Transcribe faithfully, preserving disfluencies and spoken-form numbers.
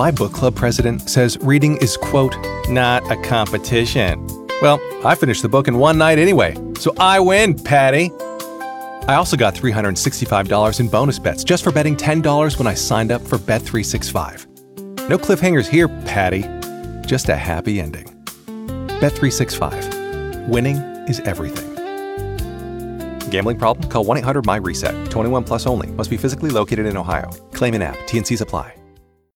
My book club president says reading is, quote, not a competition. Well, I finished the book in one night anyway, so I win, Patty. I also got three hundred sixty-five dollars in bonus bets just for betting ten dollars when I signed up for Bet three sixty-five. No cliffhangers here, Patty. Just a happy ending. Bet three sixty-five. Winning is everything. Gambling problem? Call one eight hundred M Y RESET. twenty-one plus only. Must be physically located in Ohio. Claim in app. T and Cs apply.